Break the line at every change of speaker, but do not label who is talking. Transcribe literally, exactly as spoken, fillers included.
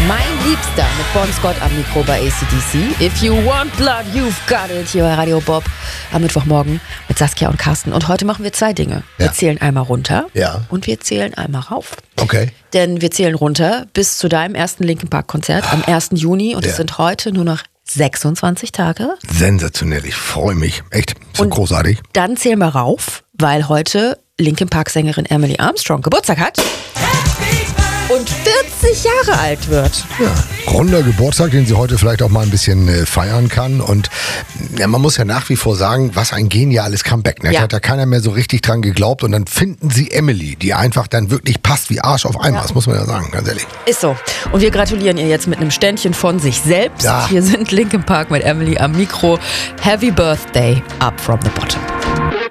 Mein Liebster mit Bon Scott am Mikro bei A C D C. If you want blood, you've got it. Hier bei Radio Bob am Mittwochmorgen mit Saskia und Carsten. Und heute machen wir zwei Dinge. Wir
Ja.
zählen einmal runter
Ja.
und wir zählen einmal rauf.
Okay.
Denn wir zählen runter bis zu deinem ersten Linkin Park Konzert am ersten Juni. Und es
Ja.
sind heute nur noch sechsundzwanzig Tage.
Sensationell, ich freue mich. Echt, so
Und
großartig.
Dann zählen wir rauf, weil heute Linkin Park Sängerin Emily Armstrong Geburtstag hat. Und vierzig Jahre alt wird.
Ja, runder Geburtstag, den sie heute vielleicht auch mal ein bisschen äh, feiern kann. Und ja, man muss ja nach wie vor sagen, was ein geniales Comeback. Ne?
Ja.
Da hat ja keiner mehr so richtig dran geglaubt. Und dann finden sie Emily, die einfach dann wirklich passt wie Arsch auf Eimer.
Ja.
Das muss man ja sagen, ganz ehrlich.
Ist so. Und wir gratulieren ihr jetzt mit einem Ständchen von sich selbst.
Ja.
Hier sind Linkin Park mit Emily am Mikro. Happy Birthday, up from the bottom.